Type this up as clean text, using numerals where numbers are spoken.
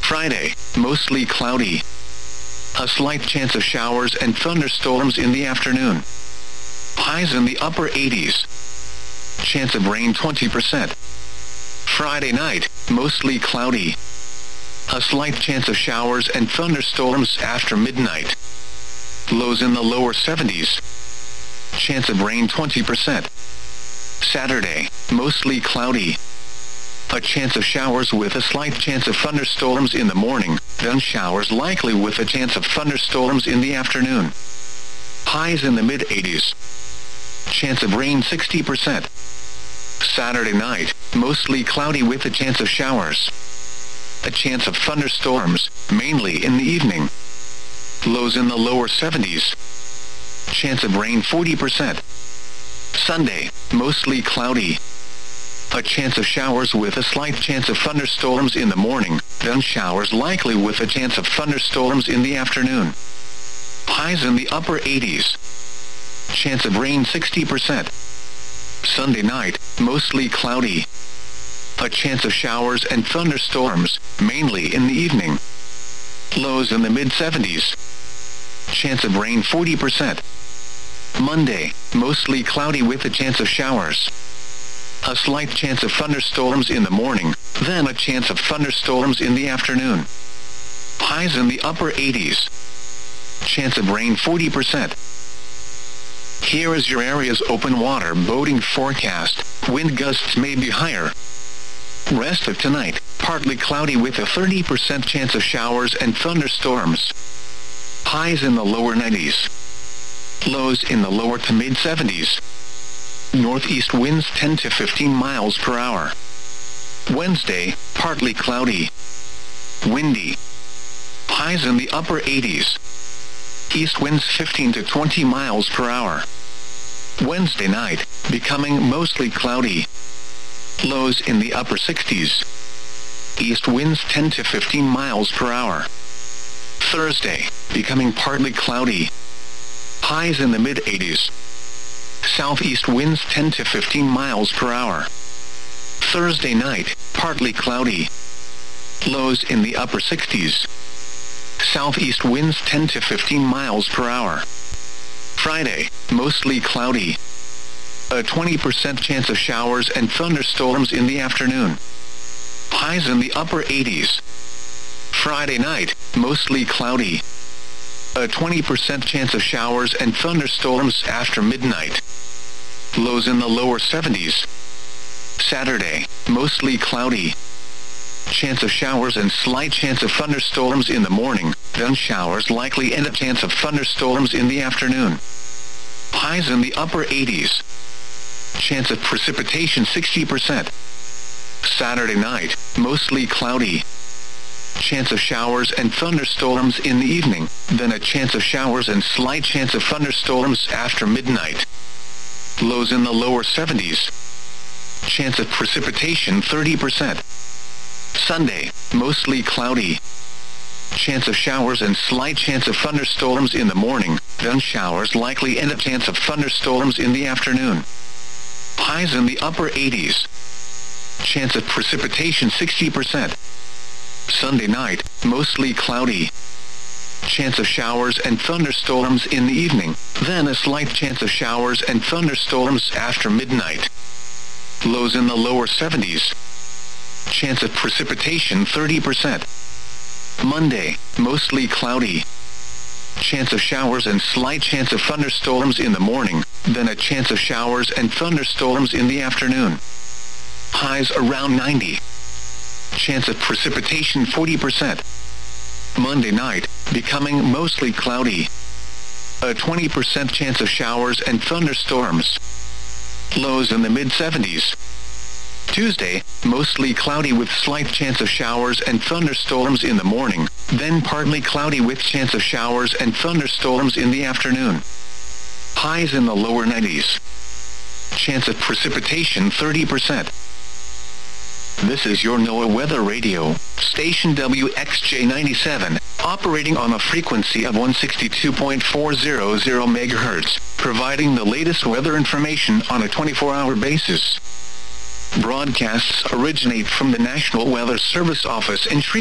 Friday, mostly cloudy. A slight chance of showers and thunderstorms in the afternoon. Highs in the upper 80s. Chance of rain 20%. Friday night, mostly cloudy. A slight chance of showers and thunderstorms after midnight. Lows in the lower 70s. Chance of rain 20%. Saturday, mostly cloudy. A chance of showers with a slight chance of thunderstorms in the morning, then showers likely with a chance of thunderstorms in the afternoon. Highs in the mid-80s. Chance of rain 60%. Saturday night, mostly cloudy with a chance of showers. A chance of thunderstorms, mainly in the evening. Lows in the lower 70s. Chance of rain 40%. Sunday, mostly cloudy. A chance of showers with a slight chance of thunderstorms in the morning, then showers likely with a chance of thunderstorms in the afternoon. Highs in the upper 80s. Chance of rain 60%. Sunday night, mostly cloudy. A chance of showers and thunderstorms, mainly in the evening. Lows in the mid-70s. Chance of rain 40%. Monday, mostly cloudy with a chance of showers. A slight chance of thunderstorms in the morning, then a chance of thunderstorms in the afternoon. Highs in the upper 80s. Chance of rain 40%. Here is your area's open water boating forecast. Wind gusts may be higher. Rest of tonight, partly cloudy with a 30% chance of showers and thunderstorms. Highs in the lower 90s. Lows in the lower to mid-70s. Northeast winds 10 to 15 miles per hour. Wednesday, partly cloudy. Windy. Highs in the upper 80s. East winds 15 to 20 miles per hour. Wednesday night, becoming mostly cloudy. Lows in the upper 60s. East winds 10 to 15 miles per hour. Thursday, becoming partly cloudy. Highs in the mid-80s. Southeast winds 10 to 15 miles per hour. Thursday night, partly cloudy. Lows in the upper 60s. Southeast winds 10 to 15 miles per hour. Friday, mostly cloudy. A 20% chance of showers and thunderstorms in the afternoon. Highs in the upper 80s. Friday night, mostly cloudy. A 20% chance of showers and thunderstorms after midnight. Lows in the lower 70s. Saturday, mostly cloudy. Chance of showers and slight chance of thunderstorms in the morning, then showers likely and a chance of thunderstorms in the afternoon. Highs in the upper 80s. Chance of precipitation 60%. Saturday night, mostly cloudy. Chance of showers and thunderstorms in the evening, then a chance of showers and slight chance of thunderstorms after midnight. Lows in the lower 70s. Chance of precipitation 30%. Sunday, mostly cloudy. Chance of showers and slight chance of thunderstorms in the morning, then showers likely and a chance of thunderstorms in the afternoon. Highs in the upper 80s. Chance of precipitation 60%. Sunday night, mostly cloudy. Chance of showers and thunderstorms in the evening, then a slight chance of showers and thunderstorms after midnight. Lows in the lower 70s. Chance of precipitation 30%. Monday, mostly cloudy. Chance of showers and slight chance of thunderstorms in the morning, then a chance of showers and thunderstorms in the afternoon. Highs around 90. Chance of precipitation 40%. Monday night, becoming mostly cloudy. A 20% chance of showers and thunderstorms. Lows in the mid-70s. Tuesday, mostly cloudy with slight chance of showers and thunderstorms in the morning, then partly cloudy with chance of showers and thunderstorms in the afternoon. Highs in the lower 90s. Chance of precipitation 30%. This is your NOAA Weather Radio, station WXJ97, operating on a frequency of 162.400 MHz, providing the latest weather information on a 24-hour basis. Broadcasts originate from the National Weather Service office in Shreveport.